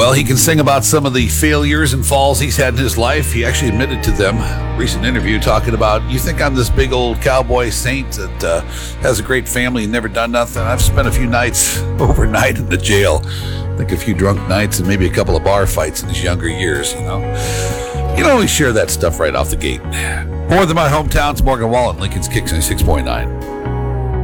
Well, he can sing about some of the failures and falls he's had in his life. He actually admitted to them. Recent interview talking about, you think I'm this big old cowboy saint that has a great family and never done nothing? I've spent a few nights overnight in the jail. I think a few drunk nights and maybe a couple of bar fights in his younger years, you know. You don't always share that stuff right off the gate. More than my hometown's Morgan Wallen, Lincoln's Kicks 96.9.